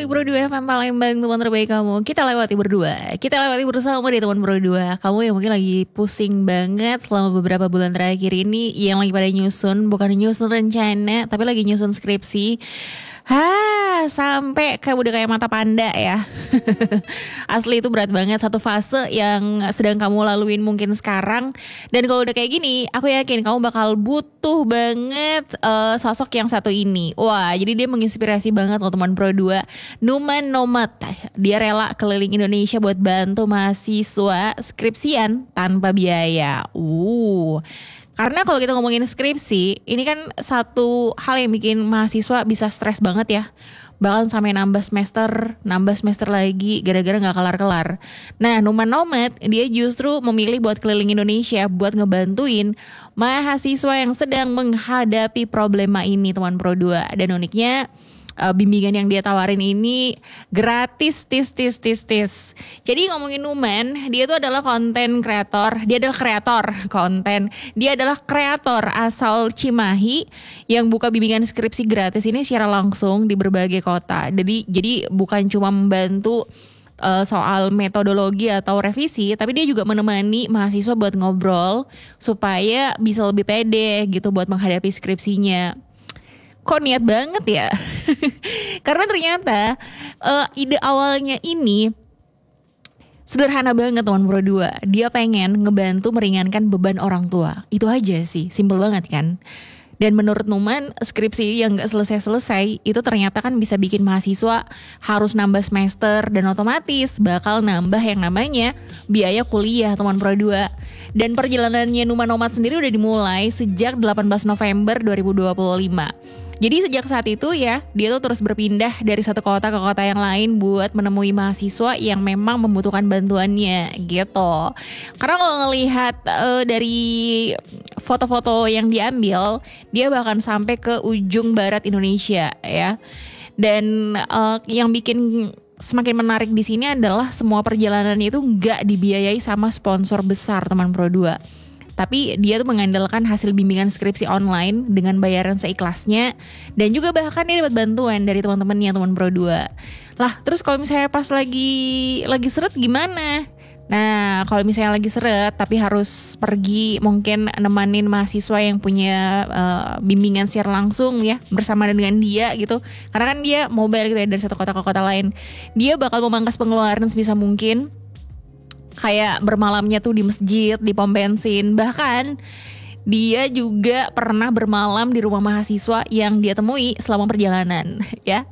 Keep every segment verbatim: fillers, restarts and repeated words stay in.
di Pro dua F M Palembang, teman terbaik kamu. Kita lewati berdua. Kita lewati bersama di teman Pro dua. Kamu yang mungkin lagi pusing banget selama beberapa bulan terakhir ini, yang lagi pada nyusun, bukan nyusun rencana, tapi lagi nyusun skripsi. Hah, sampai kayak udah kayak mata panda ya. Asli itu berat banget, satu fase yang sedang kamu laluin mungkin sekarang. Dan kalau udah kayak gini, aku yakin kamu bakal butuh banget uh, sosok yang satu ini. Wah, jadi dia menginspirasi banget loh teman Pro dua. Numan Nomad. Dia rela keliling Indonesia buat bantu mahasiswa skripsian tanpa biaya. Uh Karena kalau kita ngomongin skripsi, ini kan satu hal yang bikin mahasiswa bisa stres banget ya. Bahkan sampai nambah semester, nambah semester lagi gara-gara gak kelar-kelar. Nah, Numan Nomad, dia justru memilih buat keliling Indonesia buat ngebantuin mahasiswa yang sedang menghadapi problema ini, teman Pro dua. Dan uniknya, Uh, bimbingan yang dia tawarin ini gratis, tis, tis, tis, tis. Jadi ngomongin Numan, dia itu adalah konten kreator, dia adalah kreator konten, dia adalah kreator asal Cimahi yang buka bimbingan skripsi gratis ini secara langsung di berbagai kota. Jadi, jadi bukan cuma membantu uh, soal metodologi atau revisi, tapi dia juga menemani mahasiswa buat ngobrol supaya bisa lebih pede gitu buat menghadapi skripsinya. Kok niat banget ya? Karena ternyata uh, ide awalnya ini sederhana banget teman Pro dua. Dia pengen ngebantu meringankan beban orang tua. Itu aja sih, simple banget kan. Dan menurut Numan, skripsi yang gak selesai-selesai itu ternyata kan bisa bikin mahasiswa harus nambah semester dan otomatis bakal nambah yang namanya biaya kuliah teman Pro dua. Dan perjalanannya Numan Nomad sendiri udah dimulai sejak delapan belas November dua ribu dua puluh lima. Jadi sejak saat itu ya, dia tuh terus berpindah dari satu kota ke kota yang lain buat menemui mahasiswa yang memang membutuhkan bantuannya gitu. Karena kalau ngelihat uh, dari foto-foto yang diambil, dia bahkan sampai ke ujung barat Indonesia ya. Dan uh, yang bikin semakin menarik di sini adalah semua perjalanan itu nggak dibiayai sama sponsor besar teman Pro dua. Tapi dia tuh mengandalkan hasil bimbingan skripsi online dengan bayaran seikhlasnya. Dan juga bahkan dia dapat bantuan dari teman-temannya teman Pro dua. Lah terus kalau misalnya pas lagi lagi seret gimana? Nah kalau misalnya lagi seret tapi harus pergi mungkin nemanin mahasiswa yang punya uh, bimbingan secara langsung ya bersama dengan dia gitu. Karena kan dia mobile gitu ya dari satu kota ke kota lain. Dia bakal memangkas pengeluaran sebisa mungkin. Kayak bermalamnya tuh di masjid, di pom bensin. Bahkan dia juga pernah bermalam di rumah mahasiswa yang dia temui selama perjalanan ya.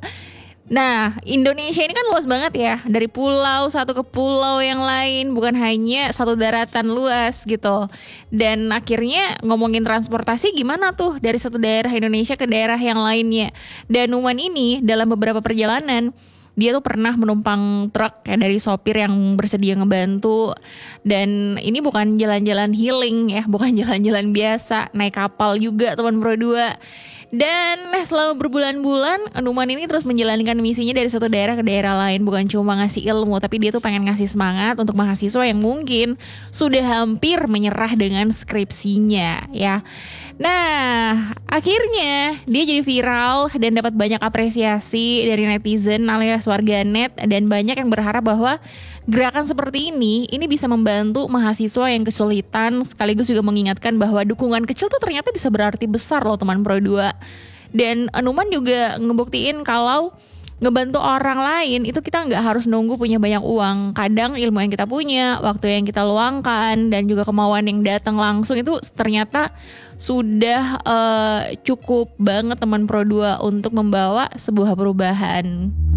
Nah Indonesia ini kan luas banget ya. Dari pulau satu ke pulau yang lain, bukan hanya satu daratan luas gitu. Dan akhirnya ngomongin transportasi gimana tuh dari satu daerah Indonesia ke daerah yang lainnya. Dan Numan ini dalam beberapa perjalanan dia tuh pernah menumpang truk kayak dari sopir yang bersedia ngebantu. Dan ini bukan jalan-jalan healing ya, bukan jalan-jalan biasa, naik kapal juga teman Pro dua. Dan selama berbulan-bulan Numan ini terus menjalankan misinya dari satu daerah ke daerah lain. Bukan cuma ngasih ilmu, tapi dia tuh pengen ngasih semangat untuk mahasiswa yang mungkin sudah hampir menyerah dengan skripsinya ya. Nah akhirnya dia jadi viral dan dapat banyak apresiasi dari netizen alias warganet. Dan banyak yang berharap bahwa gerakan seperti ini Ini bisa membantu mahasiswa yang kesulitan, sekaligus juga mengingatkan bahwa dukungan kecil tuh ternyata bisa berarti besar loh teman Pro dua. Dan Numan juga ngebuktiin kalau ngebantu orang lain itu kita gak harus nunggu punya banyak uang. Kadang ilmu yang kita punya, waktu yang kita luangkan, dan juga kemauan yang datang langsung itu ternyata sudah uh, cukup banget teman Pro dua untuk membawa sebuah perubahan.